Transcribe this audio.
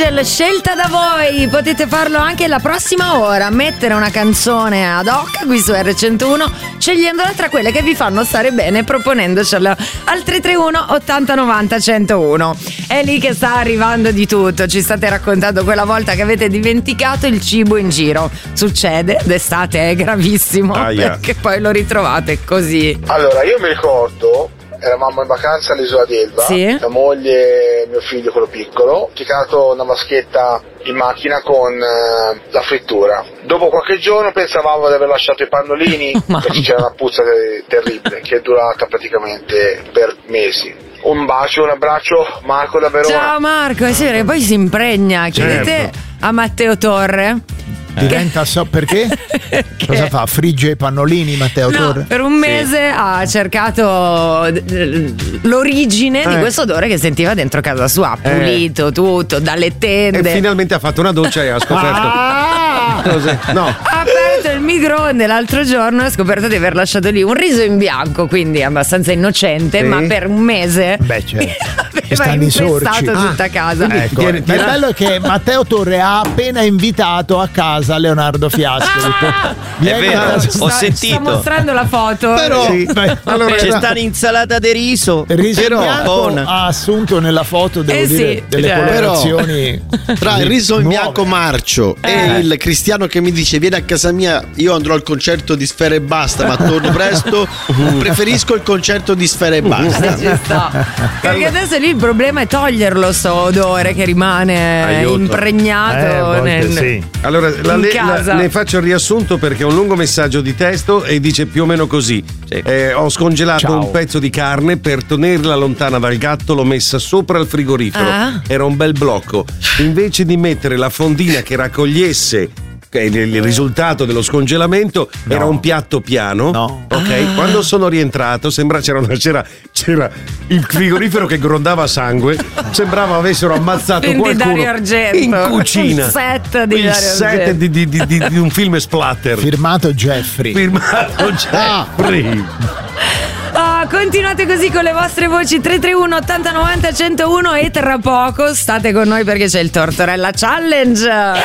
Angel, scelta da voi. Potete farlo anche la prossima ora. Mettere una canzone ad hoc qui su R101, scegliendola tra quelle che vi fanno stare bene e proponendocela al 331 80 90 101. È lì che sta arrivando di tutto. Ci state raccontando quella volta che avete dimenticato il cibo in giro. Succede d'estate, è gravissimo, perché poi lo ritrovate così. Allora, io mi ricordo, eravamo in vacanza all'isola d'Elba, sì, la moglie e mio figlio, quello piccolo, ho picato una vaschetta in macchina con la frittura. Dopo qualche giorno pensavamo di aver lasciato i pannolini perché c'era una puzza terribile che è durata praticamente per mesi. Un bacio, un abbraccio, Marco da Verona. Ciao Marco, è vero, poi si impregna. Chiedete a Matteo Torre. Diventa perché? Cosa fa? Frigge i pannolini Matteo Torre? Per un mese ha cercato l'origine di questo odore che sentiva dentro casa sua. Ha pulito tutto, dalle tende. E finalmente ha fatto una doccia e ha scoperto. No. Ha aperto il microonde l'altro giorno e ha scoperto di aver lasciato lì un riso in bianco, quindi abbastanza innocente, ma per un mese stanno i sorci tutta casa. Ecco. Il bello è che Matteo Torre ha appena invitato a casa Leonardo Fiasco. È vero, ho sentito. Sta mostrando la foto. Però allora, c'è sta un'insalata di riso. Ha assunto nella foto, devo dire, delle colorazioni. Tra il riso in bianco marcio e il cristiano che mi dice vieni a casa mia, io andrò al concerto di Sfera Ebbasta ma torno presto, preferisco il concerto di Sfera Ebbasta. Ci sta. Perché adesso lì il problema è toglierlo sto odore che rimane impregnato Allora ne faccio il riassunto perché è un lungo messaggio di testo e dice più o meno così. Ho scongelato un pezzo di carne, per tenerla lontana dal gatto l'ho messa sopra il frigorifero, era un bel blocco, invece di mettere la fondina che raccogliesse il risultato dello scongelamento era un piatto piano. Ok, quando sono rientrato c'era il frigorifero che grondava sangue, sembrava avessero ammazzato qualcuno in cucina. Il set di il set di un film splatter firmato Jeffrey. Continuate così con le vostre voci 331 80 90 101 e tra poco state con noi perché c'è il Tortorella Challenge.